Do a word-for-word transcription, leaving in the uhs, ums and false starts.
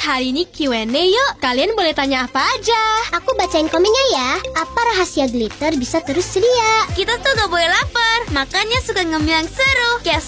hari ini Q and A yuk. Kalian boleh tanya apa aja. Aku bacain komennya ya. Apa rahasia glitter bisa terus sedia? Kita tuh gak boleh lapar, makanya suka ngemil yang seru. Kayak